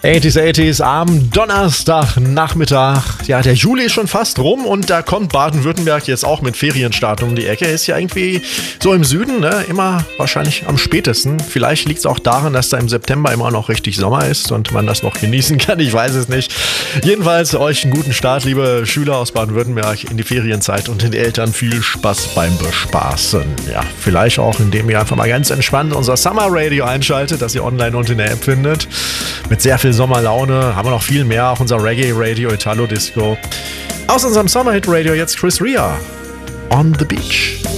80s am Donnerstagnachmittag. Ja, der Juli ist schon fast rum und da kommt Baden-Württemberg jetzt auch mit Ferienstart um die Ecke. Ist ja irgendwie so im Süden, ne? Immer wahrscheinlich am spätesten. Vielleicht liegt es auch daran, dass da im September immer noch richtig Sommer ist und man das noch genießen kann. Ich weiß es nicht. Jedenfalls euch einen guten Start, liebe Schüler aus Baden-Württemberg, in die Ferienzeit und den Eltern viel Spaß beim Bespaßen. Ja, vielleicht auch, indem ihr einfach mal ganz entspannt unser Summer Radio einschaltet, das ihr online und in der App findet. Mit sehr viel Sommerlaune haben wir noch viel mehr. Auch unser Reggae-Radio, Italo-Disco. Aus unserem Summer-Hit-Radio jetzt Chris Rea. On the Beach.